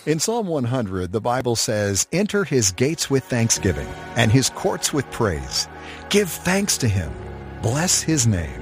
In Psalm 100, the Bible says, "Enter his gates with thanksgiving and his courts with praise. Give thanks to him. Bless his name."